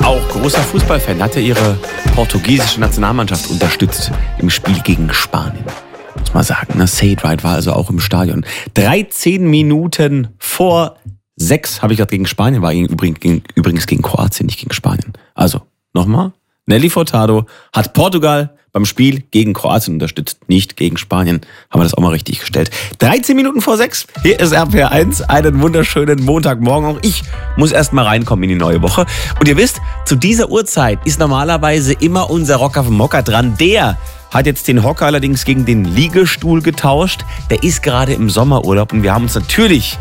auch großer Fußballfan, hatte ihre portugiesische Nationalmannschaft unterstützt im Spiel gegen Spanien. Muss man sagen, ne? Say It Right war also auch im Stadion. 13 Minuten vor 6 habe ich gerade gegen Spanien, war übrigens gegen Kroatien, nicht gegen Spanien. Also, nochmal, Nelly Furtado hat Portugal beim Spiel gegen Kroatien unterstützt, nicht gegen Spanien. Haben wir das auch mal richtig gestellt. 13 Minuten vor 6, hier ist RPR1, einen wunderschönen Montagmorgen. Auch ich muss erst mal reinkommen in die neue Woche. Und ihr wisst, zu dieser Uhrzeit ist normalerweise immer unser Rocker vom Hocker dran. Der hat jetzt den Hocker allerdings gegen den Liegestuhl getauscht. Der ist gerade im Sommerurlaub und wir haben uns natürlich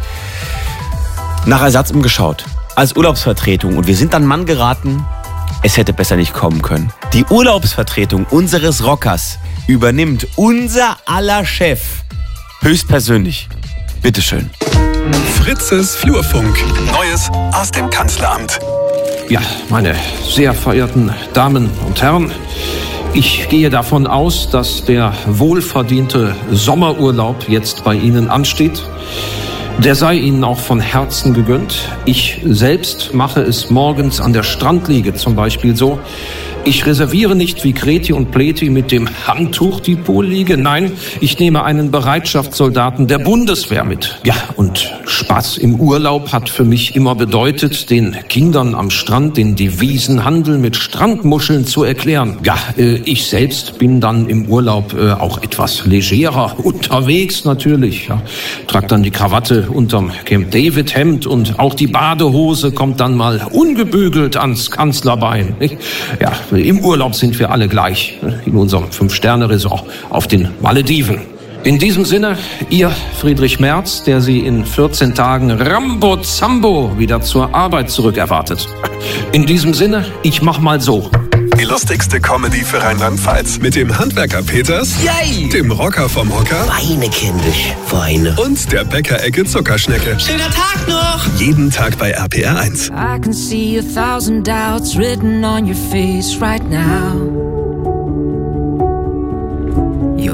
nach Ersatz umgeschaut als Urlaubsvertretung. Und wir sind an Mann geraten, es hätte besser nicht kommen können. Die Urlaubsvertretung unseres Rockers übernimmt unser aller Chef höchstpersönlich. Bitteschön. Fritzes Flurfunk. Neues aus dem Kanzleramt. Ja, meine sehr verehrten Damen und Herren, ich gehe davon aus, dass der wohlverdiente Sommerurlaub jetzt bei Ihnen ansteht. Der sei Ihnen auch von Herzen gegönnt. Ich selbst mache es morgens an der Strandliege zum Beispiel so. Ich reserviere nicht wie Kreti und Pleti mit dem Handtuch die Poolliege. Nein, ich nehme einen Bereitschaftssoldaten der Bundeswehr mit. Ja, und Spaß im Urlaub hat für mich immer bedeutet, den Kindern am Strand den Devisenhandel mit Strandmuscheln zu erklären. Ja, ich selbst bin dann im Urlaub auch etwas legerer unterwegs natürlich. Ja, trag dann die Krawatte unterm Camp David Hemd und auch die Badehose kommt dann mal ungebügelt ans Kanzlerbein. Nicht? Ja, im Urlaub sind wir alle gleich, in unserem 5-Sterne-Resort auf den Malediven. In diesem Sinne, Ihr Friedrich Merz, der Sie in 14 Tagen Rambo Zambo wieder zur Arbeit zurückerwartet. In diesem Sinne, ich mach mal so. Die lustigste Comedy für Rheinland-Pfalz mit dem Handwerker Peters, Yay! Dem Rocker vom Hocker Weine, kindisch, Weine. und der Bäckerecke Zuckerschnecke. Schöner Tag noch! Jeden Tag bei RPR1. I can see 1,000 doubts written on your face right now.